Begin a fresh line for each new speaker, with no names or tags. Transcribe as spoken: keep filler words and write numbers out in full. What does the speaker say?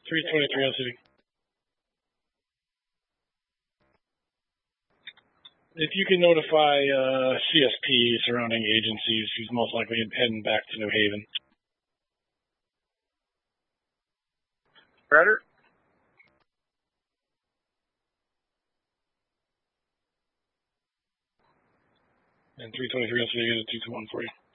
three twenty-three on city. If you can notify uh, C S P surrounding agencies, who's most likely heading back to New Haven.
Roger.
And three twenty-three on city, get a two two one for you.